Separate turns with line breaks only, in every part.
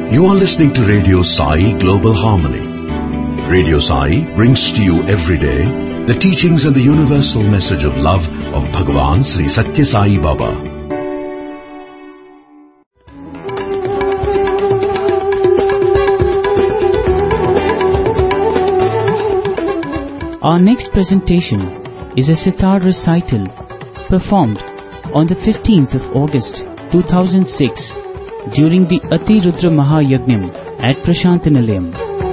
You are listening to Radio Sai Global Harmony. Radio Sai brings to you every day the teachings and the universal message of love of Bhagavan Sri Satya Sai Baba.
Our next presentation is a sitar recital performed on the 15th of August 2006 during the Ati Rudra Mahayagnyam at Prashantinilayam.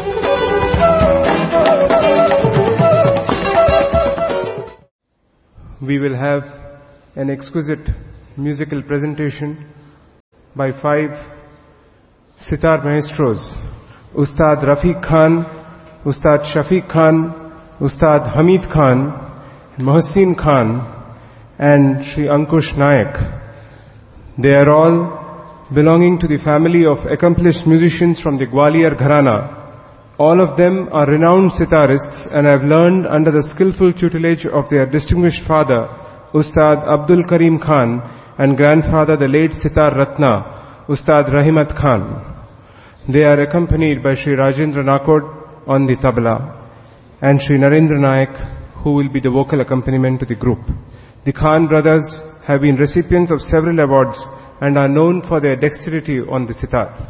We will have an exquisite musical presentation by 5 sitar maestros, Ustad Rafiq Khan, Ustad Shafiq Khan, Ustad Hamid Khan, Mohsin Khan and Shri Ankush Nayak. They are all belonging to the family of accomplished musicians from the Gwalior Gharana. All of them are renowned sitarists and have learned under the skillful tutelage of their distinguished father, Ustad Abdul Karim Khan, and grandfather, the late Sitar Ratna, Ustad Rahimat Khan. They are accompanied by Shri Rajendra Nakod on the tabla and Shri Narendra Nayak, who will be the vocal accompaniment to the group. The Khan brothers have been recipients of several awards and are known for their dexterity on the sitar.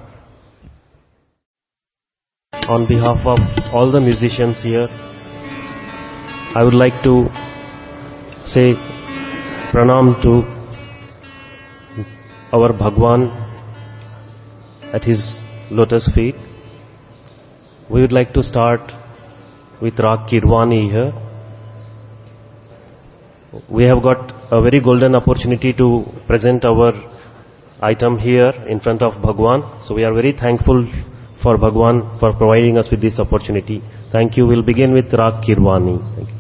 On behalf of all the musicians here, I would like to say pranam to our Bhagwan at his lotus feet. We would like to start with Rag Kirwani here. We have got a very golden opportunity to present our item here in front of Bhagwan. So we are very thankful for Bhagwan for providing us with this opportunity. Thank you. We'll begin with Rag Kirwani. Thank you.